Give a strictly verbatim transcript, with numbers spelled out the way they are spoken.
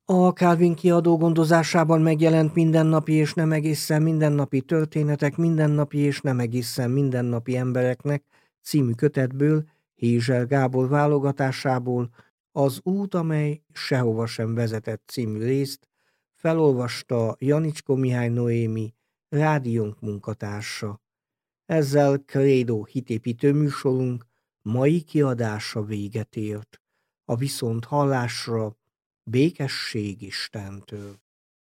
A Kálvin kiadó gondozásában megjelent Mindennapi és nem egészen mindennapi történetek mindennapi és nem egészen mindennapi embereknek című kötetből, Hézsel Gábor válogatásából az út, amely sehova sem vezetett című részt felolvasta Janicskó Mihály Noémi, rádiónk munkatársa. Ezzel Krédó hitépítő műsorunk mai kiadása véget ért. A viszont hallásra békesség Istentől.